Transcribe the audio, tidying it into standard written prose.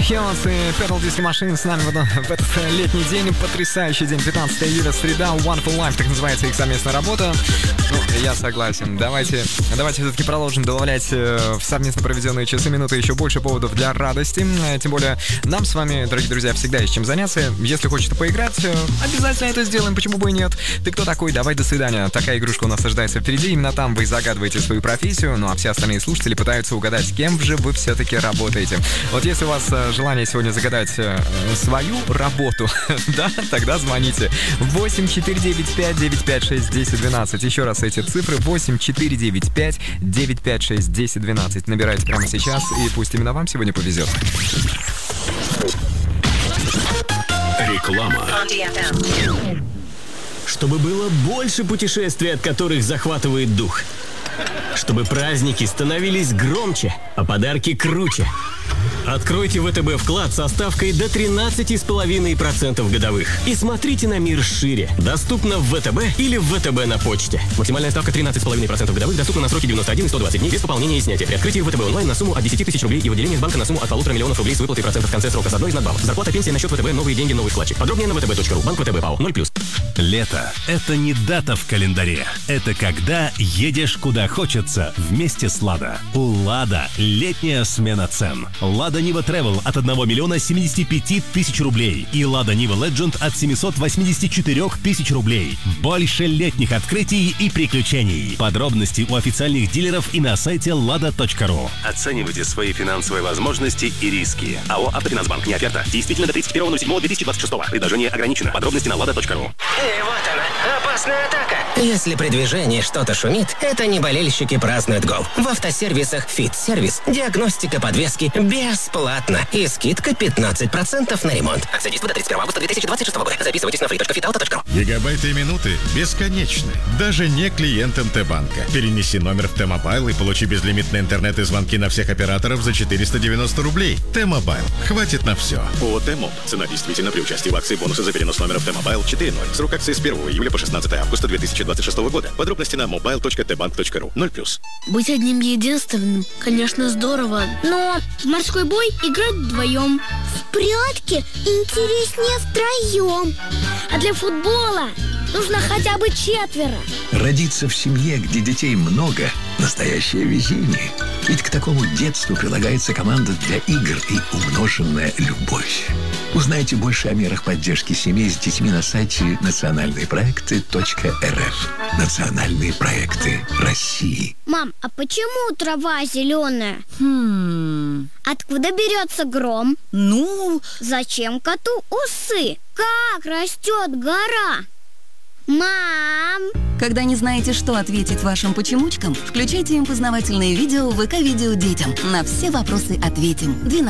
Hills и Pedal Disco Machine с нами в этот летний день. Потрясающий день, 15 июля, среда. One for Life, так называется их совместная работа. Ну, я согласен. Давайте все-таки продолжим добавлять в совместно проведенные часы, минуты еще больше поводов для радости. Тем более нам с вами, дорогие друзья, всегда есть чем заняться. Если хочется поиграть, обязательно это сделаем, почему бы и нет. Ты кто такой? Давай, до свидания. Такая игрушка у нас ожидается впереди. Именно там вы загадываете свою профессию, ну а все остальные слушатели пытаются угадать, кем же вы все-таки работаете. Вот если у вас желание сегодня загадать свою работу, да, тогда звоните 8495-956-1012. Еще раз эти цифры 8495-956-1012. Набирайте прямо сейчас, и пусть именно вам сегодня повезет. Реклама. Чтобы было больше путешествий, от которых захватывает дух. Чтобы праздники становились громче, а подарки круче. Откройте ВТБ вклад со ставкой до 13,5% годовых. И смотрите на мир шире. Доступно в ВТБ или в ВТБ на почте. Максимальная ставка 13,5% годовых доступна на сроки 91 и 120 дней без пополнения и снятия. При открытии ВТБ онлайн на сумму от 10 тысяч рублей и в отделениях банка на сумму от 1,5 миллиона рублей с выплатой процентов в конце срока с одной из надбавок. Зарплата, пенсия на счет ВТБ, новые деньги, новый вкладчик. Подробнее на vtb.ru. Банк ВТБ ПАО 0+. Лето – это не дата в календаре. Это когда едешь куда хочется вместе с «Лада». У «Лада» летняя смена цен. «Лада Нива Travel» от 1 миллиона 75 тысяч рублей и «Лада Нива Legend» от 784 тысяч рублей. Больше летних открытий и приключений. Подробности у официальных дилеров и на сайте lada.ru. Оценивайте свои финансовые возможности и риски. АО «Автофинансбанк». Не оферта. Действительно до 31.07.2026. Предложение ограничено. Подробности на lada.ru. Вот она, опасная атака. Если при движении что-то шумит, это не болельщики празднуют гол. В автосервисах «Фит-сервис» диагностика подвески бесплатно и скидка 15% на ремонт. Акция действует до 31 августа 2026 года. Записывайтесь на free.fitauto.ru. Гигабайты и минуты бесконечны. Даже не клиентам Т-банка. Перенеси номер в Т-мобайл и получи безлимитный интернет и звонки на всех операторов за 490 рублей. Т-мобайл. Хватит на все. ООО «Т-моб». Цена действительно при участии в акции бонусы за перенос номера в Т-мобайл 4.0. Срок акции с 1 июля по 16 августа 2026 года. Подробности на mobile.tbank.ru. 0+. Быть одним единственным, конечно, здорово. Но в морской бой играть вдвоем. В прятки интереснее втроем. А для футбола нужно хотя бы 4. Родиться в семье, где детей много – настоящее везение. Ведь к такому детству прилагается команда для игр и умноженная любовь. Узнайте больше о мерах поддержки семей с детьми на сайте национальныепроекты.рф. Национальные проекты России. Мам, а почему трава зеленая? Откуда берется гром? Зачем коту усы? Как растет гора? Мам! Когда не знаете, что ответить вашим почемучкам, включайте им познавательные видео в ВК-видео детям. На все вопросы ответим. 12